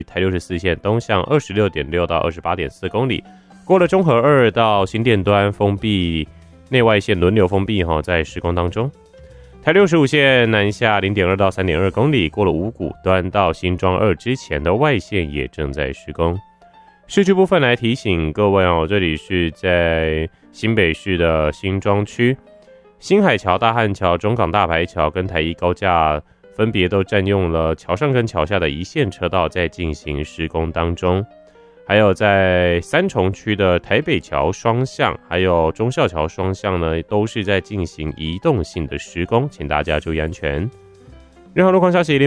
台64线东向 26.6 到 28.4 公里，过了中和2到新店端封闭内外线轮流封闭在施工当中。台65线南下 0.2 到 3.2 公里，过了五股端到新庄2之前的外线也正在施工。市区部分来提醒各位这里是在新北市的新庄区，新海桥、大汉桥、中港大排桥跟台一高架分别都占用了桥上跟桥下的一线车道，在进行施工当中。还有在三重区的台北桥双向，还有忠孝桥双向呢，都是在进行移动性的施工，请大家注意安全。任何路况消息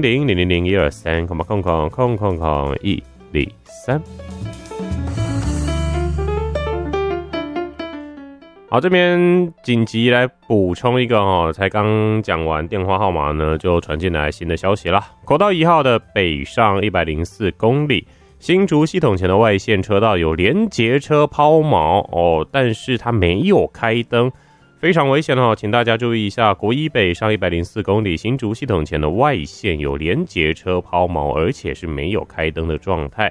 0800000123，000123。好，这边紧急来补充一个才刚讲完电话号码呢，就传进来新的消息啦。国道1号的北上104公里，新竹系统前的外线车道有连结车抛锚但是它没有开灯，非常危险请大家注意一下。国一北上104公里，新竹系统前的外线有连结车抛锚，而且是没有开灯的状态。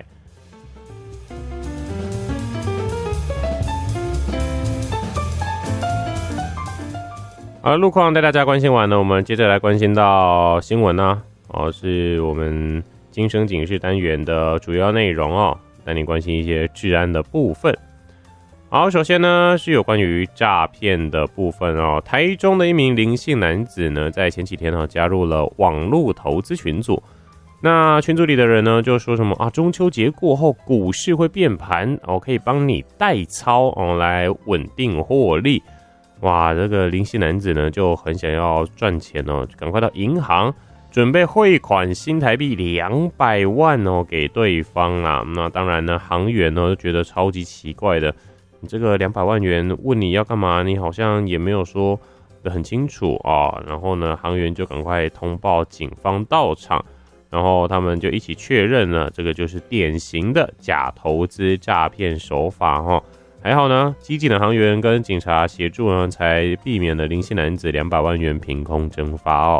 好，路况带大家关心完了，我们接着来关心到新闻是我们今生警示单元的主要内容带你关心一些治安的部分。好，首先呢是有关于诈骗的部分台中的一名林姓男子呢，在前几天加入了网络投资群组。那群组里的人呢就说什么中秋节过后股市会变盘可以帮你代操来稳定获利。哇，这个林姓男子呢就很想要赚钱就赶快到银行准备汇款新台币200万给对方啦。那当然呢，行员就觉得超级奇怪的，你这个200万元问你要干嘛，你好像也没有说得很清楚然后呢，行员就赶快通报警方到场，然后他们就一起确认了，这个就是典型的假投资诈骗手法还好呢，机警的行员跟警察协助呢，才避免了林姓男子200万元凭空蒸发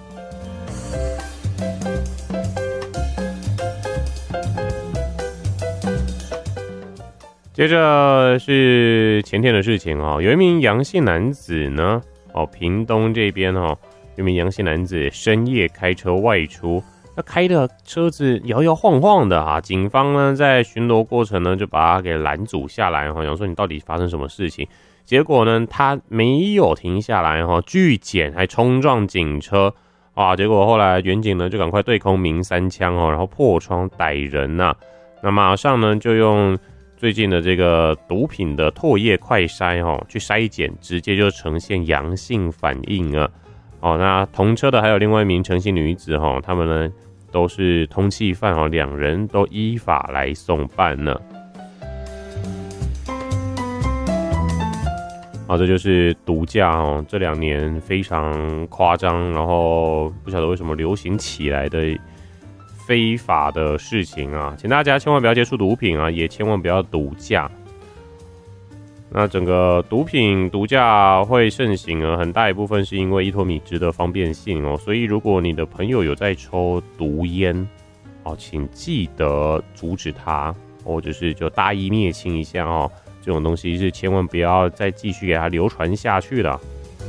接着是前天的事情有一名杨姓男子呢屏东这边有一名杨姓男子深夜开车外出，他开的车子摇摇晃晃的警方呢在巡逻过程呢就把他给拦阻下来想说你到底发生什么事情，结果呢他没有停下来拒检还冲撞警车结果后来远警呢就赶快对空鸣3枪然后破窗逮人那马上呢就用最近的这个毒品的唾液快筛去筛检，直接就呈现阳性反应了那同车的还有另外一名陈姓女子他们呢都是通缉犯两人都依法来送办了。这就是毒驾这2年非常夸张，然后不晓得为什么流行起来的非法的事情请大家千万不要接触毒品也千万不要毒驾。那整个毒品毒驾会盛行很大一部分是因为依托米汁的方便性所以如果你的朋友有在抽毒烟请记得阻止他，或者是就大义灭亲一下这种东西是千万不要再继续给它流传下去的。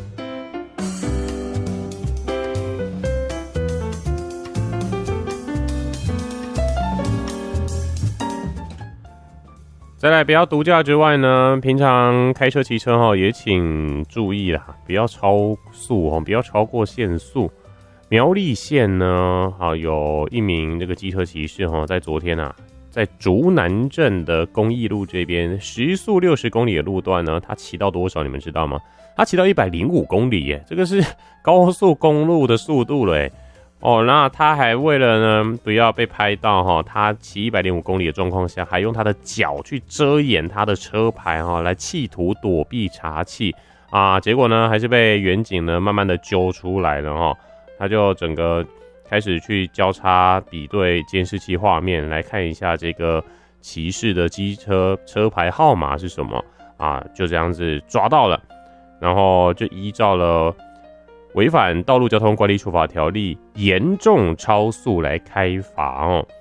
再来，不要毒驾之外呢，平常开车骑车也请注意啦，不要超速不要超过限速。苗栗县呢有一名这个机车骑士在昨天在竹南镇的公益路这边时速60公里的路段呢，他骑到多少你们知道吗？他骑到105公里耶，这个是高速公路的速度了耶。那他还为了呢不要被拍到他骑105公里的状况下，还用他的脚去遮掩他的车牌来企图躲避查缉结果呢还是被远警呢慢慢的揪出来了他就整个开始去交叉比对监视器画面，来看一下这个骑士的机车车牌号码是什么就这样子抓到了，然后就依照了违反道路交通管理处罚条例严重超速来开罚